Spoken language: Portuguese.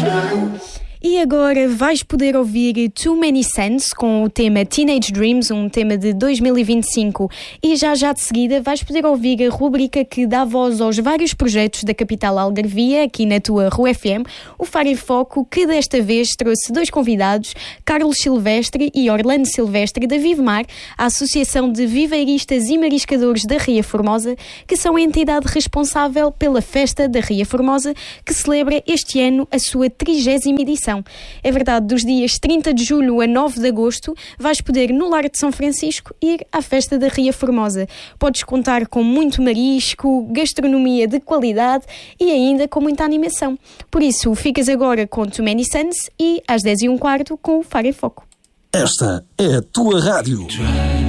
E agora vais poder ouvir Too Many Sense com o tema Teenage Dreams, um tema de 2025. E já de seguida vais poder ouvir a rubrica que dá voz aos vários projetos da capital algarvia, aqui na tua Rua FM, o Faro em Foco, que desta vez trouxe dois convidados, Carlos Silvestre e Orlando Silvestre, da Vivemar, a Associação de Viveiristas e Mariscadores da Ria Formosa, que são a entidade responsável pela festa da Ria Formosa, que celebra este ano a sua 30ª edição. É verdade, dos dias 30 de julho a 9 de agosto vais poder, no Largo de São Francisco, ir à festa da Ria Formosa. Podes contar com muito marisco, gastronomia de qualidade e ainda com muita animação. Por isso, ficas agora com Too Many Suns e às 10h15 com o Faro em Foco. Esta é a tua rádio.